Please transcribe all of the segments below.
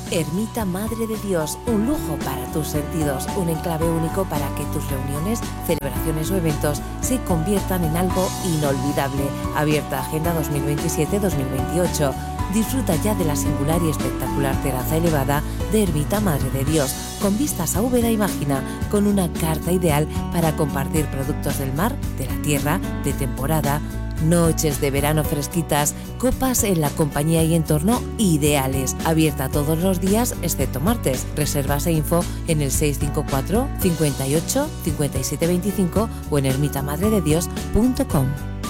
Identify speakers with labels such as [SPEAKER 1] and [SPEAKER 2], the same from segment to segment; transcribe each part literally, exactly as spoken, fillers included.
[SPEAKER 1] Ermita Madre de Dios, un lujo para tus sentidos, un enclave único para que tus reuniones, celebraciones o eventos se conviertan en algo inolvidable. Abierta agenda dos mil veintisiete dos mil veintiocho. Disfruta ya de la singular y espectacular terraza elevada de Ermita Madre de Dios, con vistas a Úbeda y Mágina, con una carta ideal para compartir productos del mar, de la tierra, de temporada, noches de verano fresquitas, copas en la compañía y entorno ideales. Abierta todos los días, excepto martes. Reservas e info en el seis cinco cuatro, cincuenta y ocho, cincuenta y siete veinticinco o en ermita madre de dios punto com.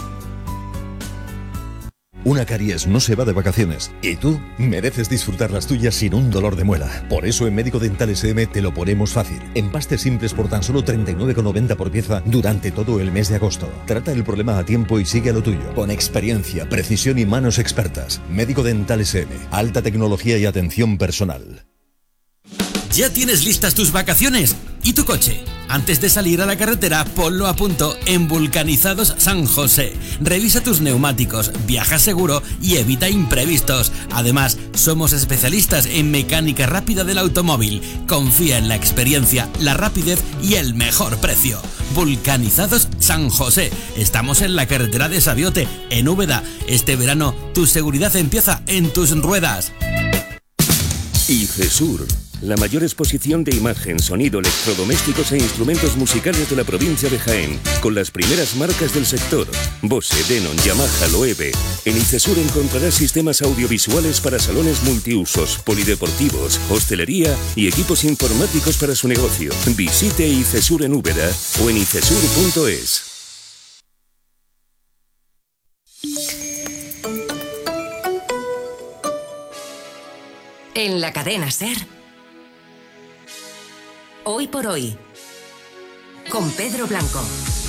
[SPEAKER 2] Una caries no se va de vacaciones y tú mereces disfrutar las tuyas sin un dolor de muela. Por eso en Médico Dental S M te lo ponemos fácil. Empastes simples por tan solo treinta y nueve con noventa por pieza durante todo el mes de agosto. Trata el problema a tiempo y sigue a lo tuyo. Con experiencia, precisión y manos expertas. Médico Dental S M. Alta tecnología y atención personal.
[SPEAKER 3] ¿Ya tienes listas tus vacaciones? ¿Y tu coche? Antes de salir a la carretera, ponlo a punto en Vulcanizados San José. Revisa tus neumáticos, viaja seguro y evita imprevistos. Además, somos especialistas en mecánica rápida del automóvil. Confía en la experiencia, la rapidez y el mejor precio. Vulcanizados San José. Estamos en la carretera de Sabiote, en Úbeda. Este verano, tu seguridad empieza en tus ruedas.
[SPEAKER 4] ICESUR, la mayor exposición de imagen, sonido, electrodomésticos e instrumentos musicales de la provincia de Jaén, con las primeras marcas del sector: Bose, Denon, Yamaha, Loewe. En ICESUR encontrarás sistemas audiovisuales para salones multiusos, polideportivos, hostelería y equipos informáticos para su negocio. Visite ICESUR en Úbeda o en icesur punto es.
[SPEAKER 5] En la cadena SER, Hoy por Hoy, con Pedro Blanco.